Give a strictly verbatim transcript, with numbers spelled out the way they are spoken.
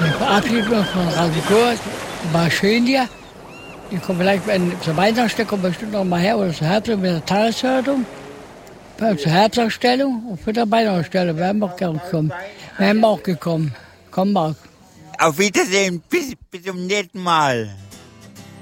Verabschieden wir uns von Radio Kurs. War schön hier. Ich komme vielleicht zur Weihnachten, komme bestimmt noch mal her, oder zur Herbst- mit der Tageshörung. Zur Herbstausstellung und für die Weihnachtsausstellung werden wir auch gerne kommen. Werden wir auch gekommen. Kommen wir auch. Auf Wiedersehen, bis, bis zum nächsten Mal.